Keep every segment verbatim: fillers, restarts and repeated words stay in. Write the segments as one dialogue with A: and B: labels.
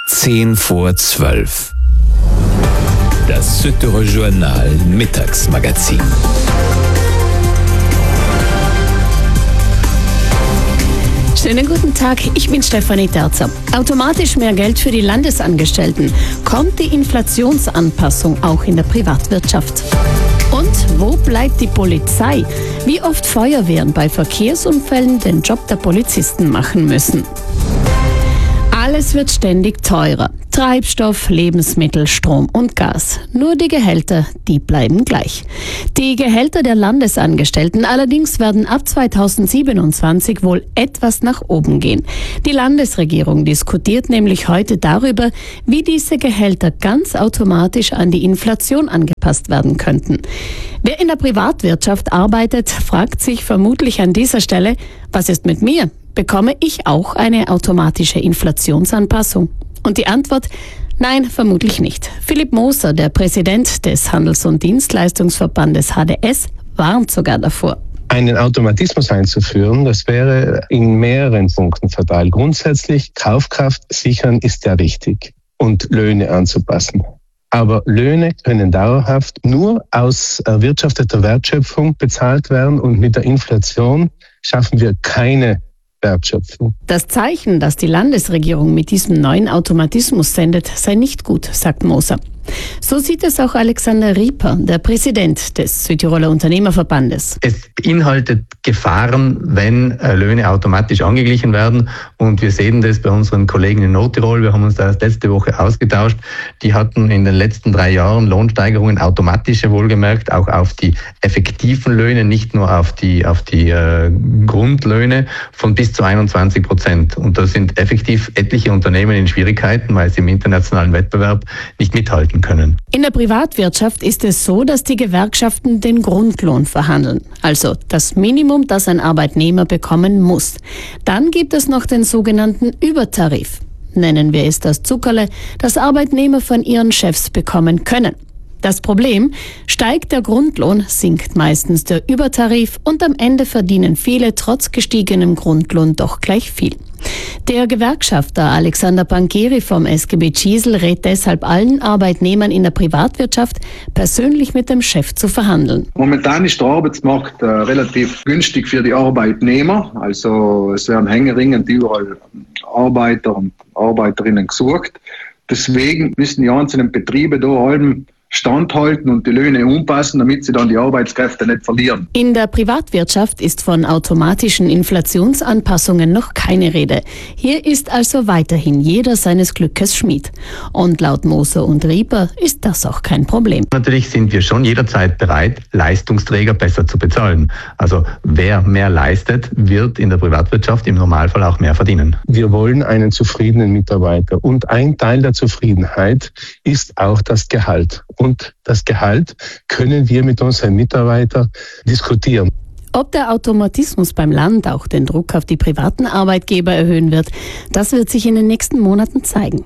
A: Zehn vor zwölf. Das Süddeutsche Journal Mittagsmagazin.
B: Schönen guten Tag, ich bin Stefanie Terzer. Automatisch mehr Geld für die Landesangestellten. Kommt die Inflationsanpassung auch in der Privatwirtschaft? Und wo bleibt die Polizei? Wie oft Feuerwehren bei Verkehrsunfällen den Job der Polizisten machen müssen? Alles wird ständig teurer. Treibstoff, Lebensmittel, Strom und Gas. Nur die Gehälter, die bleiben gleich. Die Gehälter der Landesangestellten allerdings werden ab zweitausendsiebenundzwanzig wohl etwas nach oben gehen. Die Landesregierung diskutiert nämlich heute darüber, wie diese Gehälter ganz automatisch an die Inflation angepasst werden könnten. Wer in der Privatwirtschaft arbeitet, fragt sich vermutlich an dieser Stelle, was ist mit mir? Bekomme ich auch eine automatische Inflationsanpassung? Und die Antwort, nein, vermutlich nicht. Philipp Moser, der Präsident des Handels- und Dienstleistungsverbandes H D S, warnt sogar davor.
C: Einen Automatismus einzuführen, das wäre in mehreren Punkten fatal. Grundsätzlich, Kaufkraft sichern ist ja wichtig und Löhne anzupassen. Aber Löhne können dauerhaft nur aus erwirtschafteter Wertschöpfung bezahlt werden und mit der Inflation schaffen wir keine Wertschöpfung.
B: Das Zeichen, das die Landesregierung mit diesem neuen Automatismus sendet, sei nicht gut, sagt Moser. So sieht es auch Alexander Rieper, der Präsident des Südtiroler Unternehmerverbandes.
D: Es beinhaltet Gefahren, wenn äh, Löhne automatisch angeglichen werden. Und wir sehen das bei unseren Kollegen in Nordtirol. Wir haben uns da letzte Woche ausgetauscht. Die hatten in den letzten drei Jahren Lohnsteigerungen, automatische wohlgemerkt, auch auf die effektiven Löhne, nicht nur auf die, auf die äh, Grundlöhne von bis zu einundzwanzig Prozent. Und da sind effektiv etliche Unternehmen in Schwierigkeiten, weil sie im internationalen Wettbewerb nicht mithalten können.
B: In der Privatwirtschaft ist es so, dass die Gewerkschaften den Grundlohn verhandeln, also das Minimum, das ein Arbeitnehmer bekommen muss. Dann gibt es noch den sogenannten Übertarif. Nennen wir es das Zuckerle, das Arbeitnehmer von ihren Chefs bekommen können. Das Problem, steigt der Grundlohn, sinkt meistens der Übertarif und am Ende verdienen viele trotz gestiegenem Grundlohn doch gleich viel. Der Gewerkschafter Alexander Pangheri vom S G B Gisel rät deshalb allen Arbeitnehmern in der Privatwirtschaft, persönlich mit dem Chef zu verhandeln.
E: Momentan ist der Arbeitsmarkt äh, relativ günstig für die Arbeitnehmer. Also es werden händeringend überall Arbeiter und Arbeiterinnen gesucht. Deswegen müssen die einzelnen Betriebe da halben standhalten und die Löhne umpassen, damit sie dann die Arbeitskräfte nicht verlieren.
B: In der Privatwirtschaft ist von automatischen Inflationsanpassungen noch keine Rede. Hier ist also weiterhin jeder seines Glückes Schmied. Und laut Moser und Rieper ist das auch kein Problem.
D: Natürlich sind wir schon jederzeit bereit, Leistungsträger besser zu bezahlen. Also wer mehr leistet, wird in der Privatwirtschaft im Normalfall auch mehr verdienen.
C: Wir wollen einen zufriedenen Mitarbeiter und ein Teil der Zufriedenheit ist auch das Gehalt. Und das Gehalt können wir mit unseren Mitarbeitern diskutieren.
B: Ob der Automatismus beim Land auch den Druck auf die privaten Arbeitgeber erhöhen wird, das wird sich in den nächsten Monaten zeigen.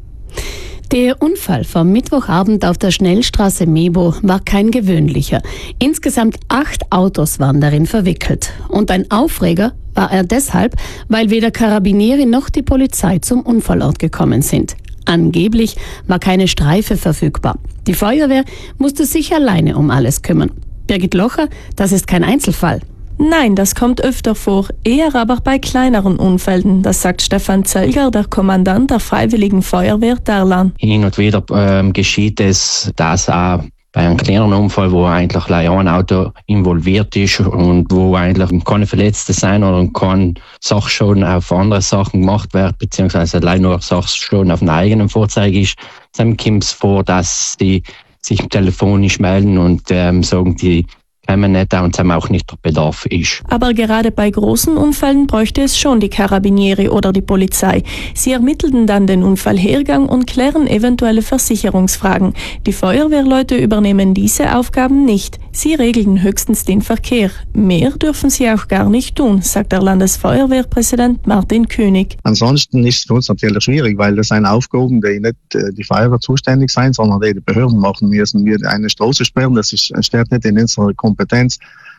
B: Der Unfall vom Mittwochabend auf der Schnellstraße Mebo war kein gewöhnlicher. Insgesamt acht Autos waren darin verwickelt. Und ein Aufreger war er deshalb, weil weder Carabinieri noch die Polizei zum Unfallort gekommen sind. Angeblich war keine Streife verfügbar. Die Feuerwehr musste sich alleine um alles kümmern. Birgit Locher, das ist kein Einzelfall.
F: Nein, das kommt öfter vor, eher aber bei kleineren Unfällen. Das sagt Stefan Zölger, der Kommandant der Freiwilligen Feuerwehr Derlan.
G: Hin und wieder ähm, geschieht es, dass auch bei einem kleineren Unfall, wo eigentlich ein Auto involviert ist und wo eigentlich keine Verletzte sein oder kein Sachschaden auf andere Sachen gemacht wird, beziehungsweise allein nur Sachschaden auf einem eigenen Fahrzeug ist, dann kommt es vor, dass sie sich telefonisch melden und ähm, sagen, die kommen nicht da und haben auch nicht der Bedarf ist.
F: Aber gerade bei großen Unfällen bräuchte es schon die Carabinieri oder die Polizei. Sie ermitteln dann den Unfallhergang und klären eventuelle Versicherungsfragen. Die Feuerwehrleute übernehmen diese Aufgaben nicht. Sie regeln höchstens den Verkehr. Mehr dürfen sie auch gar nicht tun, sagt der Landesfeuerwehrpräsident Martin König.
H: Ansonsten ist es für uns natürlich schwierig, weil das sind Aufgaben, die nicht äh, die Feuerwehr zuständig sind, sondern die die Behörden machen müssen. Wir eine Straße sperren, das ist, steht nicht in unserer Kompetenz.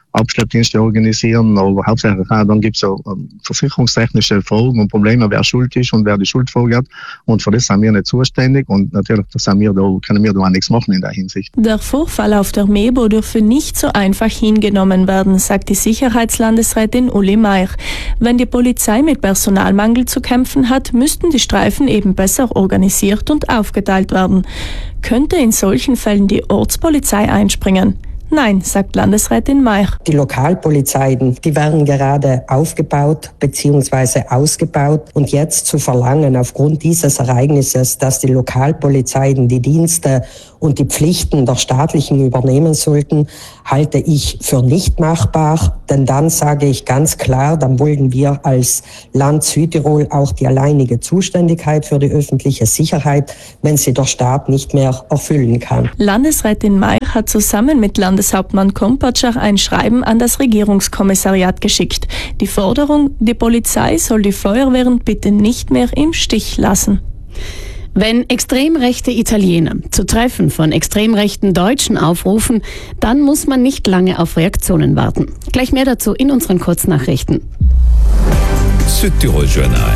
H: Abschleppdienste organisieren, aber hauptsächlich auch, dann gibt es so ähm, versicherungstechnische Fragen und Probleme, wer schuld ist und wer die Schuldfrage hat. Und für das sind wir nicht zuständig und natürlich das sind wir da, können wir da auch nichts machen in der Hinsicht.
F: Der Vorfall auf der Mebo dürfe nicht so einfach hingenommen werden, sagt die Sicherheitslandesrätin Uli Meier. Wenn die Polizei mit Personalmangel zu kämpfen hat, müssten die Streifen eben besser organisiert und aufgeteilt werden. Könnte in solchen Fällen die Ortspolizei einspringen? Nein, sagt Landesrätin Meier.
I: Die Lokalpolizeien, die werden gerade aufgebaut bzw. ausgebaut und jetzt zu verlangen, aufgrund dieses Ereignisses, dass die Lokalpolizeien die Dienste und die Pflichten der staatlichen übernehmen sollten, halte ich für nicht machbar, denn dann sage ich ganz klar, dann wollen wir als Land Südtirol auch die alleinige Zuständigkeit für die öffentliche Sicherheit, wenn sie der Staat nicht mehr erfüllen kann.
F: Landesrätin Meier hat zusammen mit Landeshauptmann Kompatscher ein Schreiben an das Regierungskommissariat geschickt. Die Forderung, die Polizei soll die Feuerwehren bitte nicht mehr im Stich lassen.
B: Wenn extrem rechte Italiener zu Treffen von extrem rechten Deutschen aufrufen, dann muss man nicht lange auf Reaktionen warten. Gleich mehr dazu in unseren Kurznachrichten.
A: Südtirol Journal.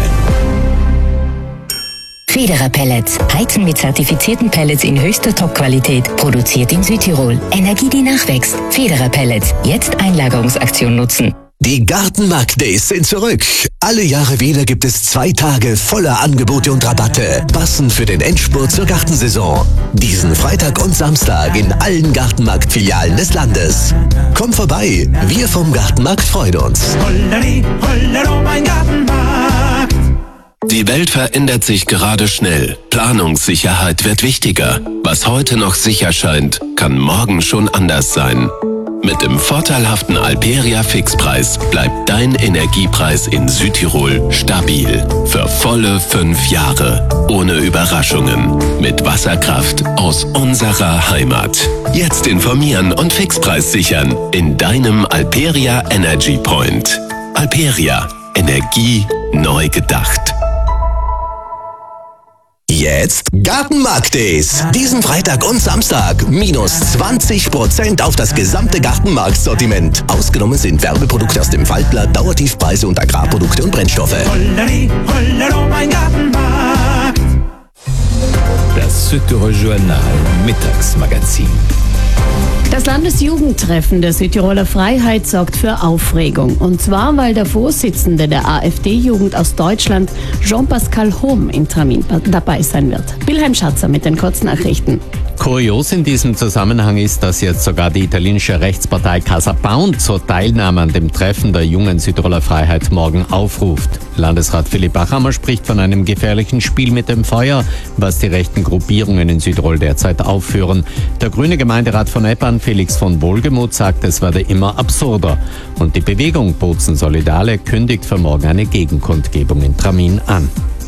J: Federer Pellets. Heizen mit zertifizierten Pellets in höchster Top-Qualität. Produziert in Südtirol. Energie, die nachwächst. Federer Pellets. Jetzt Einlagerungsaktion nutzen.
K: Die Gartenmarkt-Days sind zurück. Alle Jahre wieder gibt es zwei Tage voller Angebote und Rabatte, passend für den Endspurt zur Gartensaison. Diesen Freitag und Samstag in allen Gartenmarkt-Filialen des Landes. Komm vorbei, wir vom Gartenmarkt freuen uns.
L: Holleri, hollero, mein Gartenmarkt.
M: Die Welt verändert sich gerade schnell. Planungssicherheit wird wichtiger. Was heute noch sicher scheint, kann morgen schon anders sein. Mit dem vorteilhaften Alperia Fixpreis bleibt dein Energiepreis in Südtirol stabil. Für volle fünf Jahre. Ohne Überraschungen. Mit Wasserkraft aus unserer Heimat. Jetzt informieren und Fixpreis sichern in deinem Alperia Energy Point. Alperia. Energie neu gedacht.
K: Jetzt Gartenmarkt-Days. Diesen Freitag und Samstag minus zwanzig Prozent auf das gesamte Gartenmarktsortiment. Ausgenommen sind Werbeprodukte aus dem Faltblatt, Dauertiefpreise und Agrarprodukte und Brennstoffe.
L: Holleri, hollero, mein Gartenmarkt.
A: Das Südtirol Journal Mittagsmagazin.
B: Das Landesjugendtreffen der Südtiroler Freiheit sorgt für Aufregung. Und zwar, weil der Vorsitzende der AfD-Jugend aus Deutschland, Jean-Pascal Hohm, im Termin dabei sein wird. Wilhelm Schatzer mit den Kurznachrichten.
G: Kurios in diesem Zusammenhang ist, dass jetzt sogar die italienische Rechtspartei Casa Pound zur Teilnahme an dem Treffen der jungen Südtiroler Freiheit morgen aufruft. Landesrat Philipp Achammer spricht von einem gefährlichen Spiel mit dem Feuer, was die rechten Gruppierungen in Südtirol derzeit aufführen. Der grüne Gemeinderat von Eppan, Felix von Wohlgemuth, sagt, es werde immer absurder. Und die Bewegung Bozen Solidale kündigt für morgen eine Gegenkundgebung in Tramin an.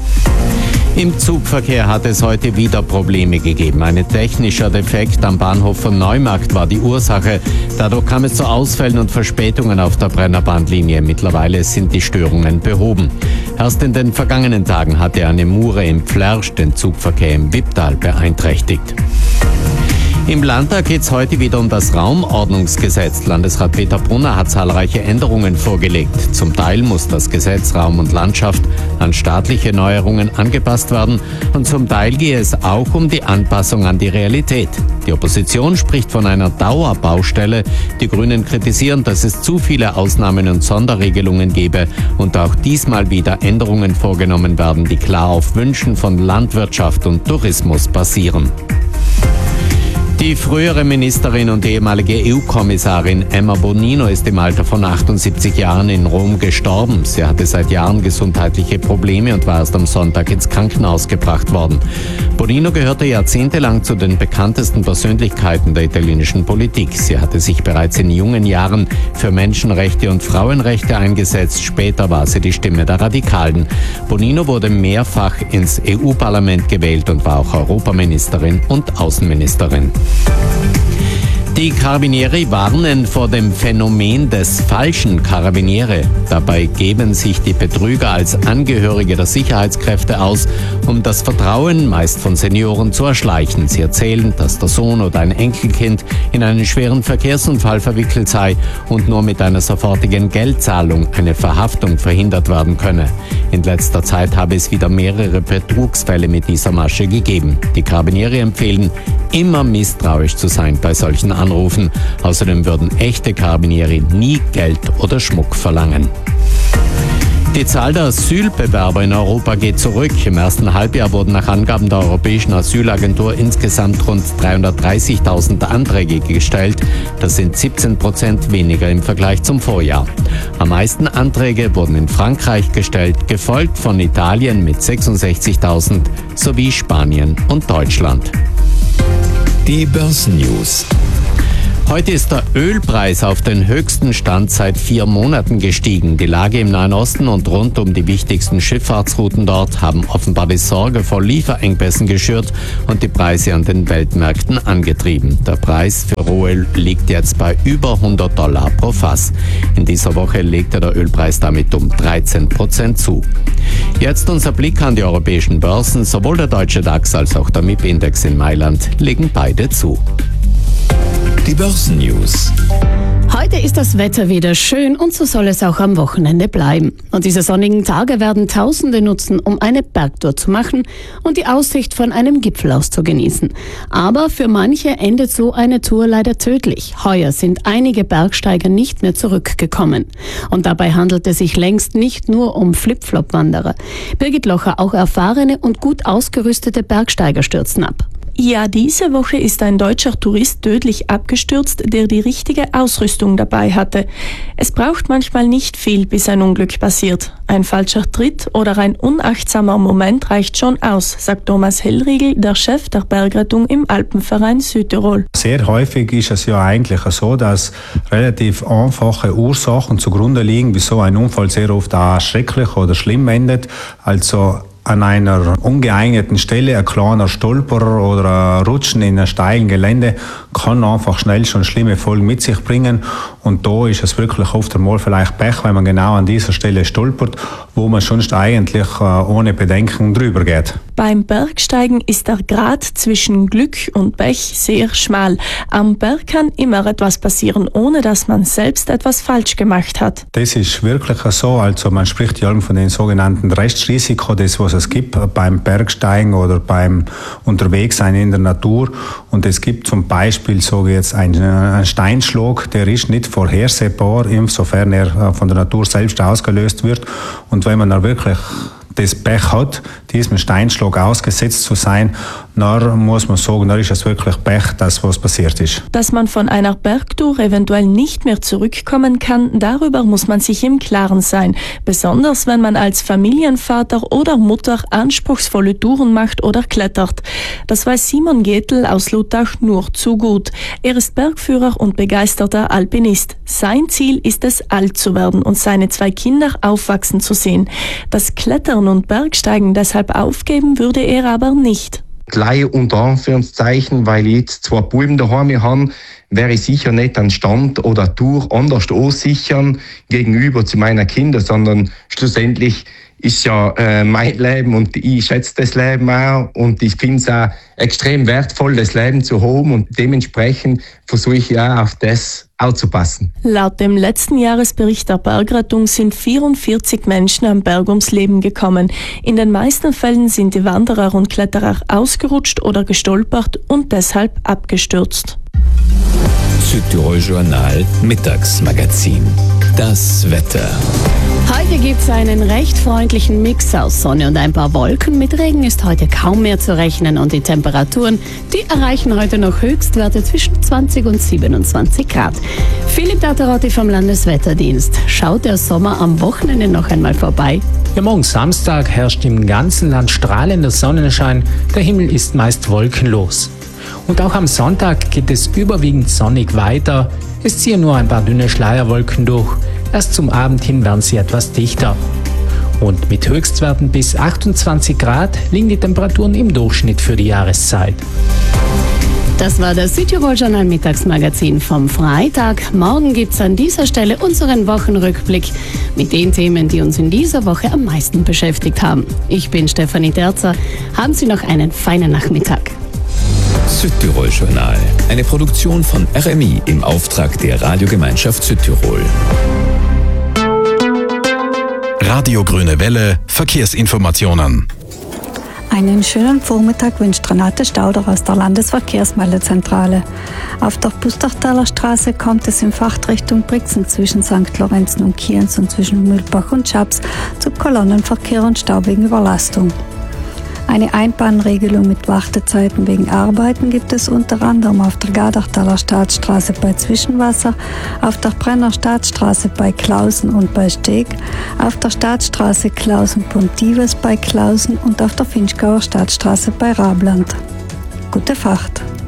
G: Im Zugverkehr hat es heute wieder Probleme gegeben. Ein technischer Defekt am Bahnhof von Neumarkt war die Ursache. Dadurch kam es zu Ausfällen und Verspätungen auf der Brennerbahnlinie. Mittlerweile sind die Störungen behoben. Erst in den vergangenen Tagen hatte eine Mure im Pflersch den Zugverkehr im Wipptal beeinträchtigt. Im Landtag geht es heute wieder um das Raumordnungsgesetz. Landesrat Peter Brunner hat zahlreiche Änderungen vorgelegt. Zum Teil muss das Gesetz Raum und Landschaft an staatliche Neuerungen angepasst werden und zum Teil gehe es auch um die Anpassung an die Realität. Die Opposition spricht von einer Dauerbaustelle. Die Grünen kritisieren, dass es zu viele Ausnahmen und Sonderregelungen gebe und auch diesmal wieder Änderungen vorgenommen werden, die klar auf Wünschen von Landwirtschaft und Tourismus basieren. Die frühere Ministerin und ehemalige E U-Kommissarin Emma Bonino ist im Alter von achtundsiebzig Jahren in Rom gestorben. Sie hatte seit Jahren gesundheitliche Probleme und war erst am Sonntag ins Krankenhaus gebracht worden. Bonino gehörte jahrzehntelang zu den bekanntesten Persönlichkeiten der italienischen Politik. Sie hatte sich bereits in jungen Jahren für Menschenrechte und Frauenrechte eingesetzt. Später war sie die Stimme der Radikalen. Bonino wurde mehrfach ins E U-Parlament gewählt und war auch Europaministerin und Außenministerin.
N: Die Carabinieri warnen vor dem Phänomen des falschen Carabiniere. Dabei geben sich die Betrüger als Angehörige der Sicherheitskräfte aus, um das Vertrauen meist von Senioren zu erschleichen. Sie erzählen, dass der Sohn oder ein Enkelkind in einen schweren Verkehrsunfall verwickelt sei und nur mit einer sofortigen Geldzahlung eine Verhaftung verhindert werden könne. In letzter Zeit habe es wieder mehrere Betrugsfälle mit dieser Masche gegeben. Die Carabinieri empfehlen, immer misstrauisch zu sein bei solchen Anrufen. Außerdem würden echte Carabinieri nie Geld oder Schmuck verlangen. Die Zahl der Asylbewerber in Europa geht zurück. Im ersten Halbjahr wurden nach Angaben der Europäischen Asylagentur insgesamt rund dreihundertdreißigtausend Anträge gestellt. Das sind siebzehn Prozent weniger im Vergleich zum Vorjahr. Am meisten Anträge wurden in Frankreich gestellt, gefolgt von Italien mit sechsundsechzigtausend sowie Spanien und Deutschland.
A: Die Börsennews.
N: Heute ist der Ölpreis auf den höchsten Stand seit vier Monaten gestiegen. Die Lage im Nahen Osten und rund um die wichtigsten Schifffahrtsrouten dort haben offenbar die Sorge vor Lieferengpässen geschürt und die Preise an den Weltmärkten angetrieben. Der Preis für Rohöl liegt jetzt bei über hundert Dollar pro Fass. In dieser Woche legte der Ölpreis damit um dreizehn Prozent zu. Jetzt unser Blick an die europäischen Börsen. Sowohl der deutsche DAX als auch der M I P-Index in Mailand legen beide zu.
A: Die Börsennews.
B: Heute ist das Wetter wieder schön und so soll es auch am Wochenende bleiben. Und diese sonnigen Tage werden Tausende nutzen, um eine Bergtour zu machen und die Aussicht von einem Gipfel aus zu genießen. Aber für manche endet so eine Tour leider tödlich. Heuer sind einige Bergsteiger nicht mehr zurückgekommen. Und dabei handelt es sich längst nicht nur um Flip-Flop-Wanderer. Birgit Locher, auch erfahrene und gut ausgerüstete Bergsteiger stürzen ab.
F: Ja, diese Woche ist ein deutscher Tourist tödlich abgestürzt, der die richtige Ausrüstung dabei hatte. Es braucht manchmal nicht viel, bis ein Unglück passiert. Ein falscher Tritt oder ein unachtsamer Moment reicht schon aus, sagt Thomas Hellriegel, der Chef der Bergrettung im Alpenverein Südtirol.
O: Sehr häufig ist es ja eigentlich so, dass relativ einfache Ursachen zugrunde liegen, wieso ein Unfall sehr oft auch schrecklich oder schlimm endet. Also an einer ungeeigneten Stelle, ein kleiner Stolper oder ein Rutschen in einem steilen Gelände kann einfach schnell schon schlimme Folgen mit sich bringen. Und da ist es wirklich oft einmal vielleicht Pech, wenn man genau an dieser Stelle stolpert, wo man sonst eigentlich äh, ohne Bedenken drüber geht.
F: Beim Bergsteigen ist der Grat zwischen Glück und Pech sehr schmal. Am Berg kann immer etwas passieren, ohne dass man selbst etwas falsch gemacht hat.
O: Das ist wirklich so. Also man spricht ja von den sogenannten Restrisiko, das was es gibt beim Bergsteigen oder beim Unterwegssein in der Natur. Und es gibt zum Beispiel, sage ich jetzt, einen Steinschlag, der ist nicht vorhersehbar, insofern er von der Natur selbst ausgelöst wird. Und wenn man da wirklich das Pech hat, diesem Steinschlag ausgesetzt zu sein, dann muss man sagen, da ist es wirklich Pech, dass was passiert ist.
F: Dass man von einer Bergtour eventuell nicht mehr zurückkommen kann, darüber muss man sich im Klaren sein. Besonders wenn man als Familienvater oder Mutter anspruchsvolle Touren macht oder klettert. Das weiß Simon Getl aus Luttach nur zu gut. Er ist Bergführer und begeisterter Alpinist. Sein Ziel ist es, alt zu werden und seine zwei Kinder aufwachsen zu sehen. Das Klettern und Bergsteigen deshalb aufgeben würde er aber nicht.
P: Gleich unter Anführungszeichen, weil ich jetzt zwei Buben daheim habe, wäre ich sicher nicht an Stand oder Tour anders aussichern gegenüber zu meinen Kindern, sondern schlussendlich ist ja äh, mein Leben und ich schätze das Leben auch und ich finde es auch extrem wertvoll, das Leben zu haben und dementsprechend versuche ich ja auf das aufzupassen.
F: Laut dem letzten Jahresbericht der Bergrettung sind vierundvierzig Menschen am Berg ums Leben gekommen. In den meisten Fällen sind die Wanderer und Kletterer ausgerutscht oder gestolpert und deshalb abgestürzt.
A: Südtirol Journal Mittagsmagazin. Das Wetter.
B: Heute gibt es einen recht freundlichen Mix aus Sonne und ein paar Wolken. Mit Regen ist heute kaum mehr zu rechnen und die Temperaturen, die erreichen heute noch Höchstwerte zwischen zwanzig und siebenundzwanzig Grad. Philipp Datterotti vom Landeswetterdienst. Schaut der Sommer am Wochenende noch einmal vorbei?
Q: Ja, morgen Samstag herrscht im ganzen Land strahlender Sonnenschein. Der Himmel ist meist wolkenlos. Und auch am Sonntag geht es überwiegend sonnig weiter. Es ziehen nur ein paar dünne Schleierwolken durch. Erst zum Abend hin werden sie etwas dichter. Und mit Höchstwerten bis achtundzwanzig Grad liegen die Temperaturen im Durchschnitt für die Jahreszeit.
B: Das war das Südtirol-Journal Mittagsmagazin vom Freitag. Morgen gibt es an dieser Stelle unseren Wochenrückblick mit den Themen, die uns in dieser Woche am meisten beschäftigt haben. Ich bin Stefanie Terzer. Haben Sie noch einen feinen Nachmittag.
A: Südtirol-Journal, eine Produktion von R M I im Auftrag der Radiogemeinschaft Südtirol.
R: Radio Grüne Welle, Verkehrsinformationen.
S: Einen schönen Vormittag wünscht Renate Stauder aus der Landesverkehrsmeldezentrale. Auf der Pustertaler Straße kommt es in Fahrtrichtung Brixen zwischen Sankt Lorenzen und Kienz und zwischen Mühlbach und Schaps zu Kolonnenverkehr und Stau wegen Überlastung. Eine Einbahnregelung mit Wartezeiten wegen Arbeiten gibt es unter anderem auf der Gadertaler Staatsstraße bei Zwischenwasser, auf der Brenner Staatsstraße bei Klausen und bei Steg, auf der Staatsstraße Klausen-Pontives bei Klausen und auf der Finchgauer Staatsstraße bei Rabland. Gute Fahrt!